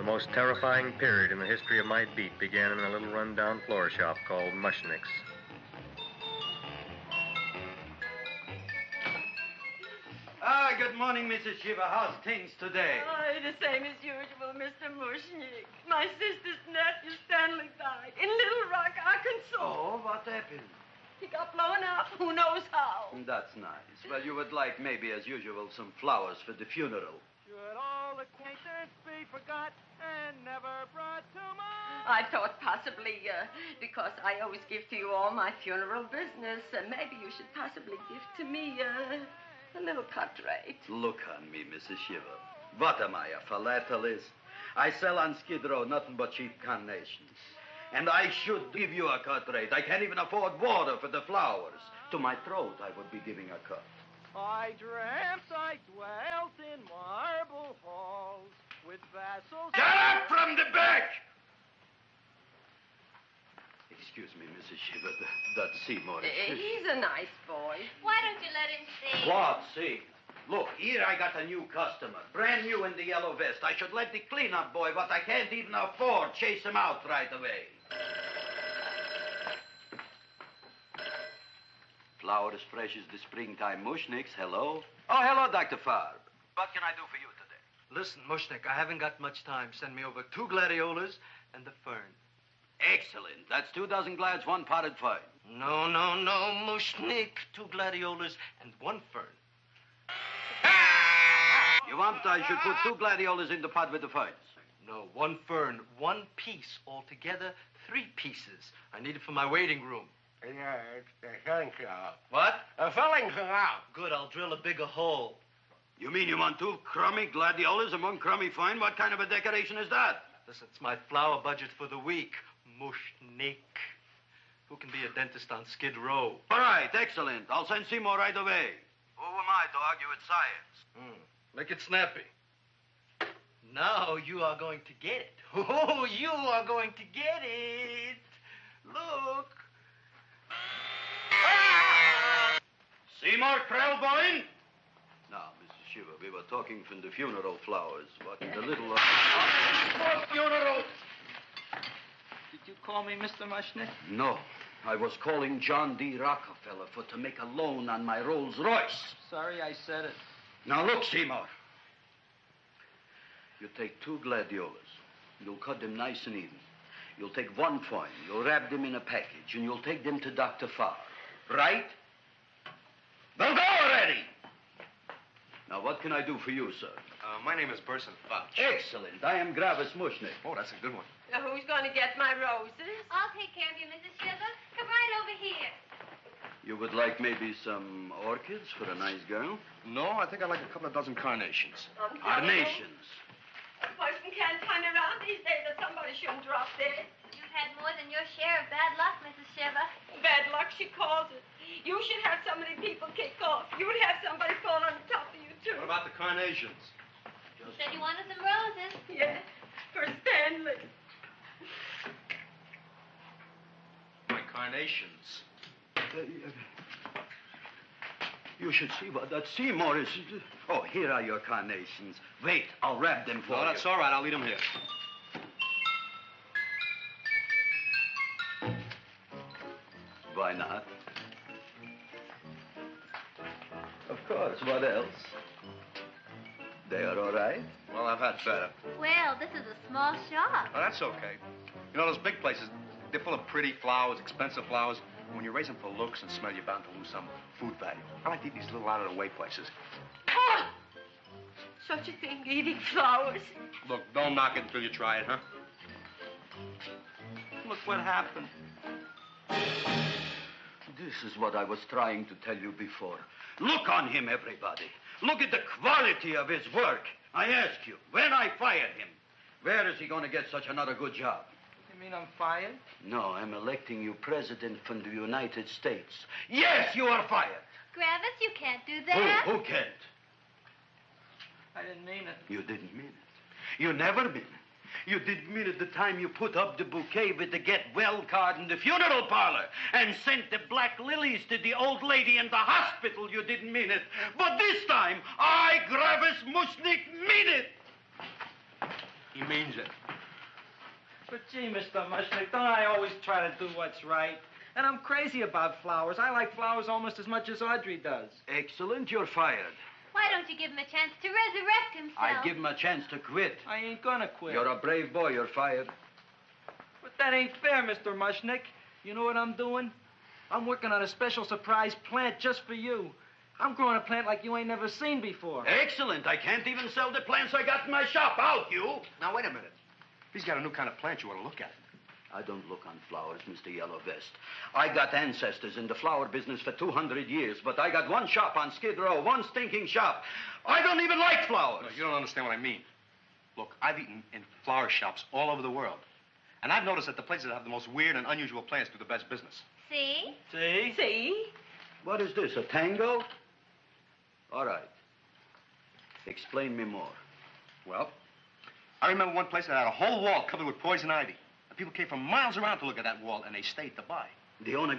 most terrifying period in the history of my beat began in a little rundown floor shop called Mushnick's. Good morning, Mrs. Shiva. How's things today? Oh, the same as usual, Mr. Mushnick. My sister's nephew, Stanley, died in Little Rock, Arkansas. Oh, what happened? He got blown up. Who knows how? That's nice. Well, you would like, maybe as usual, some flowers for the funeral. Should all acquaintance be forgot and never brought to mind? I thought possibly, because I always give to you all my funeral business, maybe you should possibly give to me, a little cut rate. Look on me, Mrs. Shiva. What am I, a philatelist? I sell on Skid Row nothing but cheap carnations. And I should give you a cut rate. I can't even afford water for the flowers. To my throat, I would be giving a cut. I dreamt I dwelt in marble halls with vassals... Get up from the back! Excuse me, Mrs. Shiva, that's Seymour. He's a nice boy. Why don't you let him see? What, see? Look, here I got a new customer, brand new in the yellow vest. I should let the cleanup boy, but I can't even afford, chase him out right away. Flower as fresh as the springtime Mushnicks. Hello? Oh, hello, Dr. Farb. What can I do for you today? Listen, Mushnick, I haven't got much time. Send me over 2 gladiolas and the fern. Excellent. That's 2 dozen glads, 1 potted fern. No, Mushnick. 2 gladiolas and 1 fern. You want I should put 2 gladiolas in the pot with the ferns? No, 1 fern, 1 piece. Altogether, 3 pieces. I need it for my waiting room. Yeah, it's the filling canal. What? A filling canal. Good, I'll drill a bigger hole. You mean you want 2 crummy gladiolas and 1 crummy fern? What kind of a decoration is that? Listen, it's my flower budget for the week. Mushnick. Who can be a dentist on Skid Row? All right, excellent. I'll send Seymour right away. Who am I to argue with science? Make it snappy. Now you are going to get it. Oh, you are going to get it. Look. Seymour Krelboyne? Now, Mrs. Shiva, we were talking from the funeral flowers. What the little... For funeral! Did you call me Mr. Mushnick? No. I was calling John D. Rockefeller for to make a loan on my Rolls Royce. Sorry I said it. Now, look, Seymour. You take 2 gladiolas. You'll cut them nice and even. You'll take 1 fern. You'll wrap them in a package, and you'll take them to Dr. Farr. Right? Well, go already! Now, what can I do for you, sir? My name is Burson Fudge. Excellent. I am Gravis Mushnick. Oh, that's a good one. Now, who's going to get my roses? I'll take care of you, Mrs. Shiva. Come right over here. You would like maybe some orchids for a nice girl? No, I think I'd like a couple of dozen carnations. Carnations. A person can't turn around these days that somebody shouldn't drop dead. You've had more than your share of bad luck, Mrs. Shiva. Bad luck, she calls it. You should have so many people kick off. You would have somebody fall on top of you, too. What about the carnations? You said you wanted some roses. Yeah, for Stanley. My carnations. You should see what that Seymour is. Oh, here are your carnations. Wait, I'll wrap them for you. No, that's all right. I'll leave them here. Why not? Of course. What else? They are all right? Well, I've had better. Well, this is a small shop. Oh, that's okay. You know, those big places, they're full of pretty flowers, expensive flowers. When you raise them for looks and smell, you're bound to lose some food value. I like to eat these little out-of-the-way places. Oh! Such a thing, eating flowers. Look, don't knock it until you try it, huh? Look what happened. This is what I was trying to tell you before. Look on him, everybody. Look at the quality of his work. I ask you, when I fire him, where is he going to get such another good job? You mean I'm fired? No, I'm electing you president from the United States. Yes, you are fired. Gravis, you can't do that. Who can't? I didn't mean it. You didn't mean it. You never mean it. You didn't mean it the time you put up the bouquet with the get well card in the funeral parlor and sent the black lilies to the old lady in the hospital. You didn't mean it. But this time, I, Gravis Mushnick, mean it. He means it. But gee, Mr. Mushnick, don't I always try to do what's right? And I'm crazy about flowers. I like flowers almost as much as Audrey does. Excellent, you're fired. Why don't you give him a chance to resurrect himself? I give him a chance to quit. I ain't gonna quit. You're a brave boy, you're fired. But that ain't fair, Mr. Mushnick. You know what I'm doing? I'm working on a special surprise plant just for you. I'm growing a plant like you ain't never seen before. Excellent. I can't even sell the plants I got in my shop. Out, you! Now, wait a minute. If he's got a new kind of plant you want to look at. I don't look on flowers, Mr. Yellow Vest. I got ancestors in the flower business for 200 years, but I got one shop on Skid Row, one stinking shop. I don't even like flowers. No, you don't understand what I mean. Look, I've eaten in flower shops all over the world. And I've noticed that the places that have the most weird and unusual plants do the best business. See? See? See? What is this, a tango? All right. Explain me more. Well, I remember one place that had a whole wall covered with poison ivy. And people came from miles around to look at that wall, and they stayed to buy. The owner